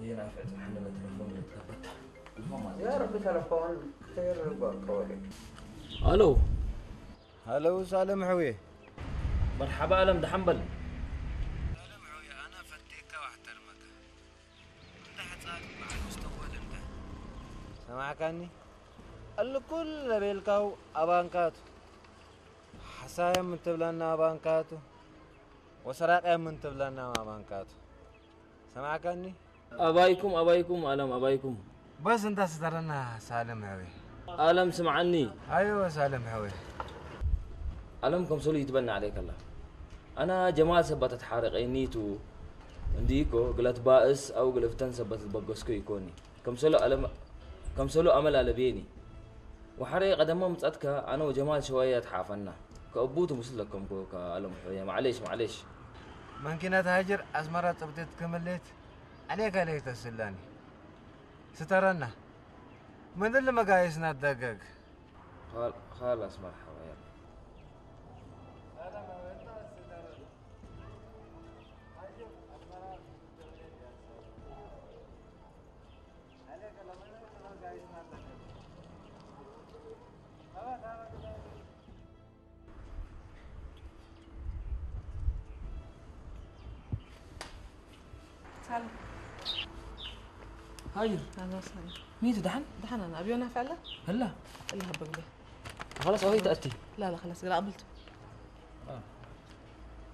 هي نافعة محل التلفون اللي يا رب تلفون خير قولي. الو هلو سالم حوي. مرحبا ألم ده حنبل. سالم حوي انا فتيك واحترمك. انت حتصاك بعد مستقبل انت. سمعكني؟ الكل بيلقاو ابانكاتو. حسايا من تبلنا ابانكاتو. وسراقيا من تبلنا ابانكاتو. سمعكني؟ أبايكم ألم أبايكم. بس انت سترنا سالم حوي. ألم سمعني. ايوه سالم حوي. ألمكم سولي يتبنى عليك الله. أنا جمال سبتت حارقينيتو عنديكو قلت بائس أو قلفتن سبتت بقسكو يكوني. كم سولو أمل على بيني. وحريق قدم متأتك أنا وجمال شوية تحافنا. كأبوتو مسلكم كألم حوية معليش. ممكن تهاجر أزمرة تبتت كملت عليك تسلاني سترنا من اللي ما قايسنا الدقق خلاص مرحبا يلا. سلام. هاجر اهلا وسهلا. ميتو دحن دحين انا ابي انا فعلا هلا اللي هبق به. خلاص هي تأتي. لا خلاص لا قبلت.